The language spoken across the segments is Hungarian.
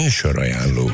Műsorajánló.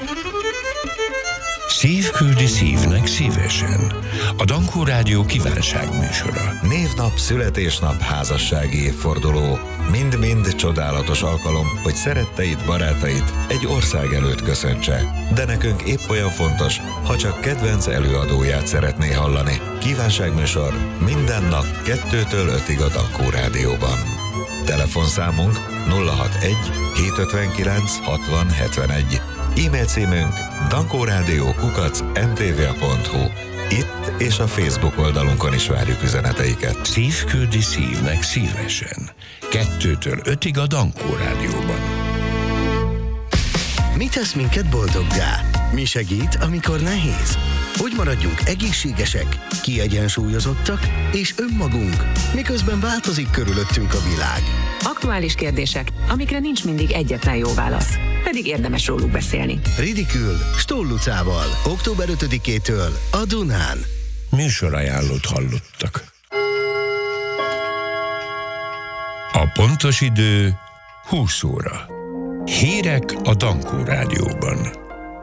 Szív küldi szívnek szívesen. A Dankó Rádió kívánságműsora. Névnap, születésnap, házassági évforduló. Mind-mind csodálatos alkalom, hogy szeretteid, barátaid egy ország előtt köszöntse. De nekünk épp olyan fontos, ha csak kedvenc előadóját szeretné hallani. Kívánságműsor minden nap 2-től 5-ig a Dankó Rádióban. Telefonszámunk 061 759 60 71. E-mail címünk dankoradio@mtva.hu. Itt és a Facebook oldalunkon is várjuk üzeneteiket. Szív küldi szívnek szívesen. 2-től 5-ig a Dankó Rádióban. Mi tesz minket boldoggá? Mi segít, amikor nehéz? Hogy maradjunk egészségesek, kiegyensúlyozottak és önmagunk, miközben változik körülöttünk a világ. Aktuális kérdések, amikre nincs mindig egyetlen jó válasz, pedig érdemes róluk beszélni. Ridikül Stoll Lucával, október 5-től a Dunán. Műsorajánlót hallottak. A pontos idő 20 óra. Hírek a Dankó Rádióban.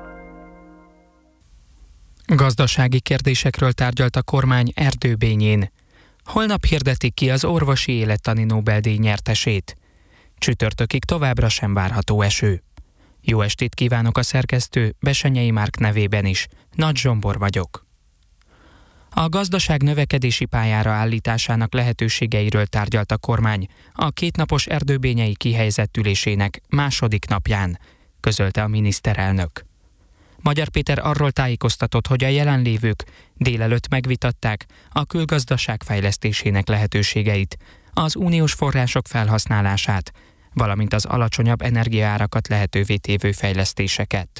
Gazdasági kérdésekről tárgyalt a kormány Erdőbényén. Holnap hirdetik ki az orvosi élettani Nobel-díj nyertesét. Csütörtökig továbbra sem várható eső. Jó estét kívánok a szerkesztő Bessenyei Márk nevében is. Nagy Zsombor vagyok. A gazdaság növekedési pályára állításának lehetőségeiről tárgyalt a kormány a kétnapos erdőbényei kihelyezett ülésének második napján, közölte a miniszterelnök. Magyar Péter arról tájékoztatott, hogy a jelenlévők délelőtt megvitatták a külgazdaság fejlesztésének lehetőségeit, az uniós források felhasználását, valamint az alacsonyabb energiaárakat lehetővé tévő fejlesztéseket.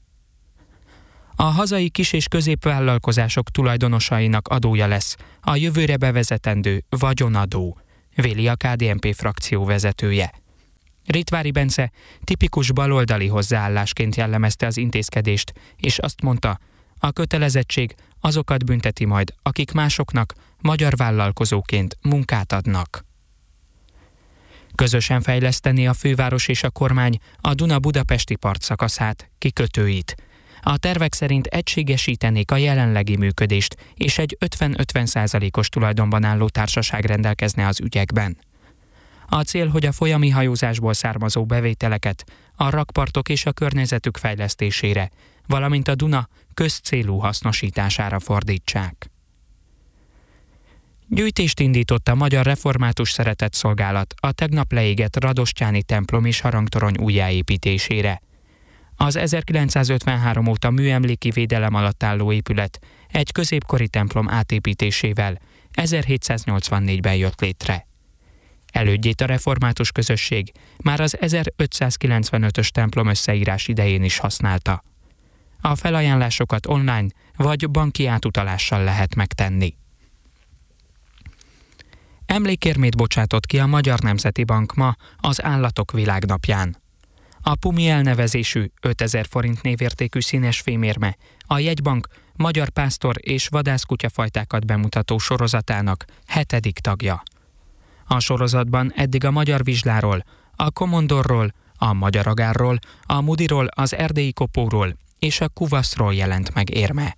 A hazai kis- és középvállalkozások tulajdonosainak adója lesz a jövőre bevezetendő vagyonadó, véli a KDNP frakció vezetője. Ritvári Bence tipikus baloldali hozzáállásként jellemezte az intézkedést, és azt mondta, a kötelezettség azokat bünteti majd, akik másoknak magyar vállalkozóként munkát adnak. Közösen fejleszteni a főváros és a kormány a Duna-Budapesti partszakaszát, kikötőit. A tervek szerint egységesítenék a jelenlegi működést, és egy 50-50%-os tulajdonban álló társaság rendelkezne az ügyekben. A cél, hogy a folyami hajózásból származó bevételeket a rakpartok és a környezetük fejlesztésére, valamint a Duna közcélú hasznosítására fordítsák. Gyűjtést indított a Magyar Református Szeretetszolgálat a tegnap leégett Radosztyáni templom és harangtorony újjáépítésére. Az 1953 óta műemléki védelem alatt álló épület egy középkori templom átépítésével 1784-ben jött létre. Elődjét a református közösség már az 1595-ös templom összeírás idején is használta. A felajánlásokat online vagy banki átutalással lehet megtenni. Emlékérmét bocsátott ki a Magyar Nemzeti Bank ma az Állatok Világnapján. A Pumi elnevezésű 5000 forint névértékű színes fémérme a jegybank magyar pásztor és vadászkutyafajtákat bemutató sorozatának 7. tagja. A sorozatban eddig a magyar vizsláról, a komondorról, a magyar agárról, a mudiról, az erdélyi kopóról és a kuvaszról jelent meg érme.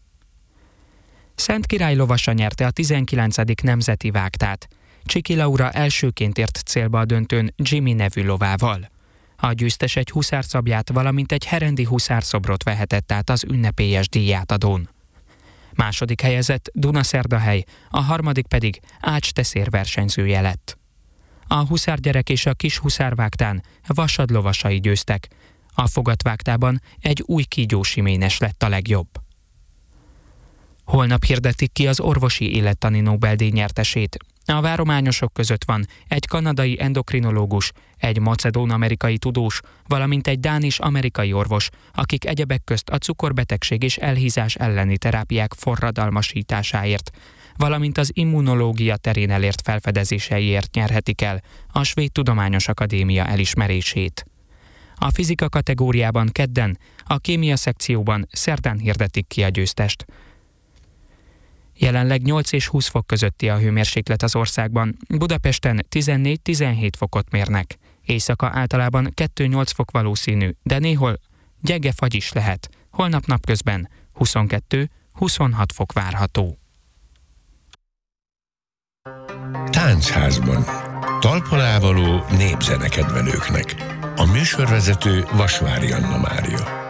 Szent Király lovasa nyerte a 19. nemzeti vágtát. Csiki Laura elsőként ért célba a döntőn Jimmy nevű lovával. A győztes egy huszárszabját, valamint egy herendi huszárszobrot vehetett át az ünnepélyes díjátadón. Második helyezett Dunaszerdahely, a harmadik pedig Ács-Teszér versenyzője lett. A huszárgyerek és a kis huszárvágtán vasad lovasai győztek. A fogatvágtában egy új kígyósiménes lett a legjobb. Holnap hirdetik ki az orvosi élettani Nobel-díj nyertesét. A várományosok között van egy kanadai endokrinológus, egy macedón-amerikai tudós, valamint egy dán és amerikai orvos, akik egyebek közt a cukorbetegség és elhízás elleni terápiák forradalmasításáért, valamint az immunológia terén elért felfedezéseiért nyerhetik el a Svéd Tudományos Akadémia elismerését. A fizika kategóriában kedden, a kémia szekcióban szerdán hirdetik ki a győztest. Jelenleg 8 és 20 fok közötti a hőmérséklet az országban, Budapesten 14-17 fokot mérnek. Éjszaka általában 2-8 fok valószínű, de néhol gyenge fagy is lehet. Holnap napközben 22-26 fok várható. Táncházban. Talpon ávaló népzenekedvelőknek. A műsorvezető Vasvári Anna Mária.